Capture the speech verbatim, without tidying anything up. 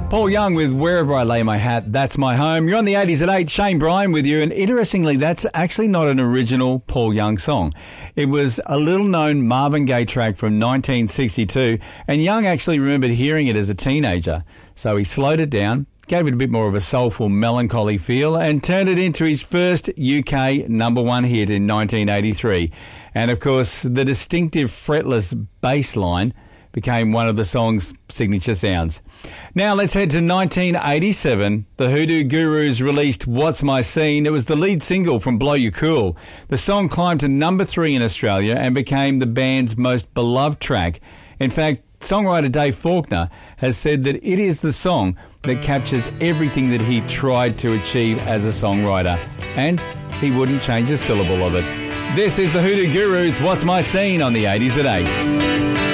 Paul Young with Wherever I Lay My Hat, That's My Home. You're on the eighties at eight. Shane Bryan with you. And interestingly, that's actually not an original Paul Young song. It was a little-known Marvin Gaye track from nineteen sixty-two. And Young actually remembered hearing it as a teenager. So he slowed it down, gave it a bit more of a soulful, melancholy feel, and turned it into his first U K number one hit in nineteen eighty-three. And, of course, the distinctive fretless bass line became one of the song's signature sounds. Now let's head to nineteen eighty-seven. The Hoodoo Gurus released What's My Scene. It was the lead single from Blow You Cool. The song climbed to number three in Australia and became the band's most beloved track. In fact, songwriter Dave Faulkner has said that it is the song that captures everything that he tried to achieve as a songwriter, and he wouldn't change a syllable of it. This is the Hoodoo Gurus, What's My Scene on the eighties at eight.